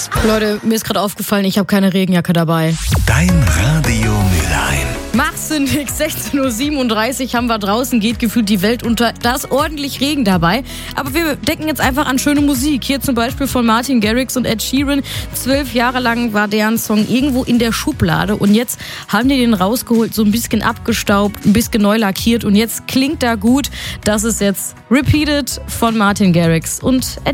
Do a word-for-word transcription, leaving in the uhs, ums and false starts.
Podcast. Leute, mir ist gerade aufgefallen, ich habe keine Regenjacke dabei. Dein Radio Mülheim. Machst du nix, sechzehn Uhr siebenunddreißig haben wir draußen, geht gefühlt die Welt unter. Da ist ordentlich Regen dabei. Aber wir denken jetzt einfach an schöne Musik. Hier zum Beispiel von Martin Garrix und Ed Sheeran. Zwölf Jahre lang war deren Song irgendwo in der Schublade. Und jetzt haben die den rausgeholt, so ein bisschen abgestaubt, ein bisschen neu lackiert. Und jetzt klingt da gut. Das ist jetzt Repeated von Martin Garrix und Ed